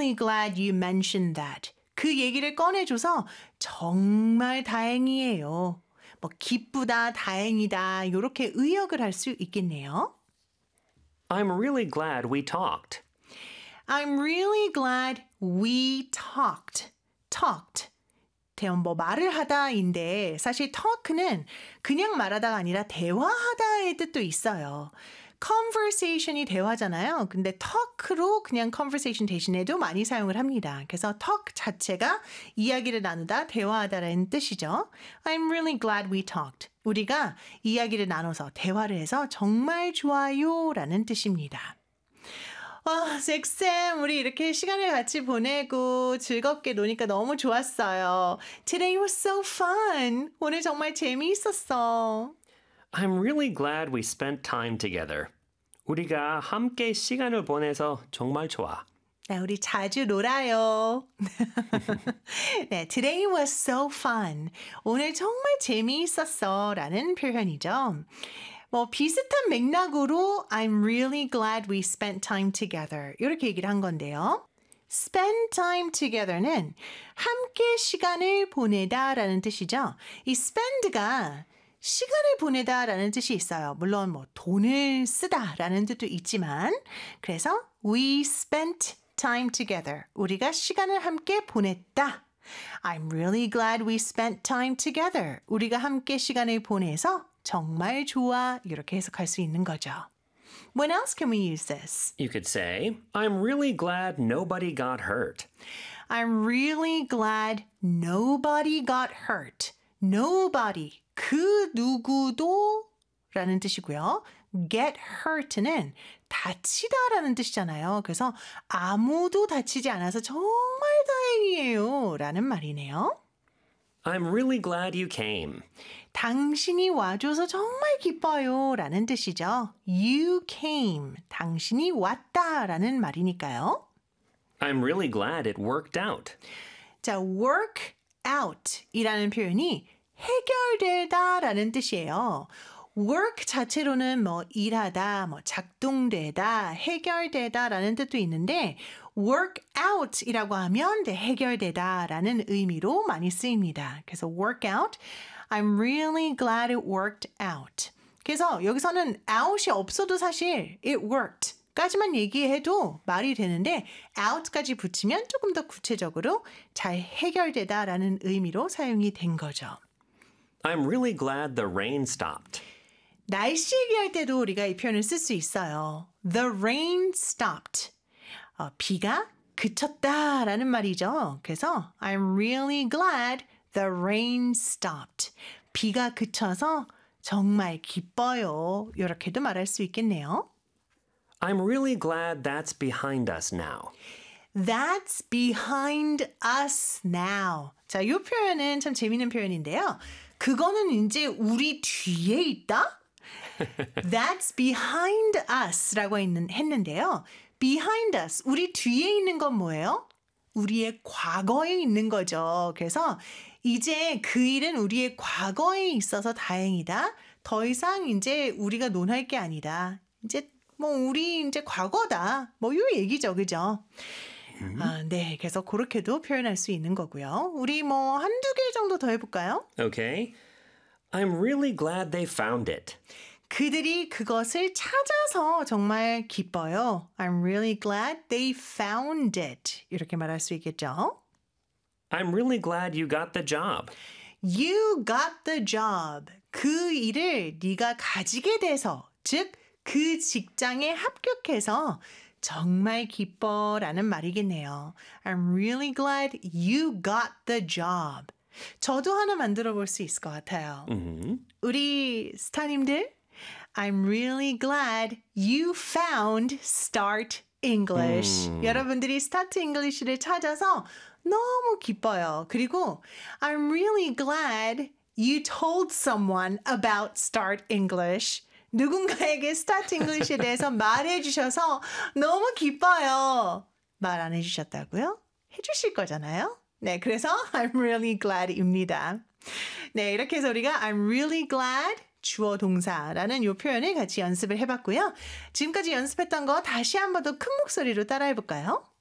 really glad you mentioned that. 그 얘기를 꺼내줘서 정말 다행이에요. 뭐 기쁘다, 다행이다 이렇게 의역을 할 수 있겠네요. I'm really glad we talked. I'm really glad we talked. talked. 뭐 말을 하다인데 사실 talk는 그냥 말하다가 아니라 대화하다의 뜻도 있어요. conversation이 대화잖아요. 근데 talk로 그냥 conversation 대신에도 많이 사용을 합니다. 그래서 talk 자체가 이야기를 나누다, 대화하다라는 뜻이죠. I'm really glad we talked. 우리가 이야기를 나눠서 대화를 해서 정말 좋아요 라는 뜻입니다. 잭쌤, 우리 이렇게 시간을 같이 보내고 즐겁게 노니까 너무 좋았어요. Today was so fun. 오늘 정말 재미있었어. I'm really glad we spent time together. 우리가 함께 시간을 보내서 정말 좋아. 네, 우리 자주 놀아요. 네, Today was so fun. 오늘 정말 재미있었어 라는 표현이죠. 뭐 비슷한 맥락으로 I'm really glad we spent time together 이렇게 얘기를 한 건데요. spend time together는 함께 시간을 보내다 라는 뜻이죠. 이 spend가 시간을 보내다 라는 뜻이 있어요. 물론 뭐 돈을 쓰다 라는 뜻도 있지만 그래서 we spent time together. 우리가 시간을 함께 보냈다. I'm really glad we spent time together. 우리가 함께 시간을 보내서 정말 좋아 이렇게 해석할 수 있는 거죠. When else can we use this? You could say, I'm really glad nobody got hurt. I'm really glad nobody got hurt. Nobody, 그 누구도 라는 뜻이고요. get hurt는 다치다라는 뜻이잖아요. 그래서 아무도 다치지 않아서 정말 다행이에요 라는 말이네요. I'm really glad you came. 당신이 와줘서 정말 기뻐요 라는 뜻이죠. You came. 당신이 왔다 라는 말이니까요. I'm really glad it worked out. 자, work out 이라는 표현이 해결되다 라는 뜻이에요. work 자체로는 뭐 일하다, 뭐 작동되다, 해결되다 라는 뜻도 있는데 work out 이라고 하면 해결되다 라는 의미로 많이 쓰입니다. 그래서 work out, I'm really glad it worked out. 그래서 여기서는 out이 없어도 사실 it worked 까지만 얘기해도 말이 되는데 out까지 붙이면 조금 더 구체적으로 잘 해결되다 라는 의미로 사용이 된 거죠. I'm really glad the rain stopped. 날씨 얘기할 때도 우리가 이 표현을 쓸 수 있어요. The rain stopped. 비가 그쳤다라는 말이죠. 그래서 I'm really glad the rain stopped. 비가 그쳐서 정말 기뻐요. 이렇게도 말할 수 있겠네요. I'm really glad that's behind us now. That's behind us now. 자, 이 표현은 참 재미있는 표현인데요. 그거는 이제 우리 뒤에 있다? That's behind us라고 했는데요. Behind us, 우리 뒤에 있는 건 뭐예요? 우리의 과거에 있는 거죠. 그래서 이제 그 일은 우리의 과거에 있어서 다행이다. 더 이상 이제 우리가 논할 게 아니다. 이제 뭐 우리 이제 과거다. 뭐 이 얘기죠. 그죠? 네. 그래서 그렇게도 표현할 수 있는 거고요. 우리 뭐 한두 개 정도 더 해볼까요? Okay. I'm really glad they found it. 그들이 그것을 찾아서 정말 기뻐요. I'm really glad they found it. 이렇게 말할 수 있겠죠? I'm really glad you got the job. You got the job. 그 일을 네가 가지게 돼서, 즉 그 직장에 합격해서 정말 기뻐라는 말이겠네요. I'm really glad you got the job. 저도 하나 만들어 볼 수 있을 것 같아요. 우리 스타님들, I'm really glad you found Start English. 여러분들이 Start English를 찾아서 너무 기뻐요. 그리고 I'm really glad you told someone about Start English. 누군가에게 Start English에 대해서 말해 주셔서 너무 기뻐요. 말 안 해주셨다고요? 해주실 거잖아요. 네, 그래서 I'm really glad입니다. 네, 이렇게 해서 우리가 I'm really glad 주어 동사라는 이 표현을 같이 연습을 해봤고요. 지금까지 연습했던 거 다시 한 번 더 큰 목소리로 따라해볼까요?